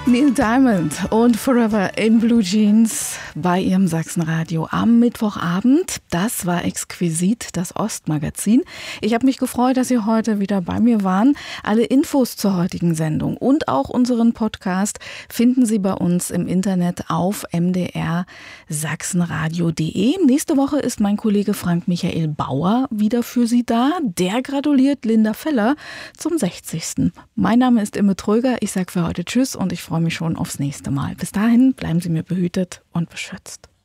Neil Diamond und Forever in Blue Jeans bei Ihrem Sachsenradio am Mittwochabend. Das war Exquisit, das Ostmagazin. Ich habe mich gefreut, dass Sie heute wieder bei mir waren. Alle Infos zur heutigen Sendung und auch unseren Podcast finden Sie bei uns im Internet auf mdrsachsenradio.de. Nächste Woche ist mein Kollege Frank Michael Bauer wieder für Sie da. Der gratuliert Linda Feller zum 60. Mein Name ist Imme Tröger. Ich sage für heute Tschüss und ich freue mich schon aufs nächste Mal. Bis dahin bleiben Sie mir behütet und beschützt.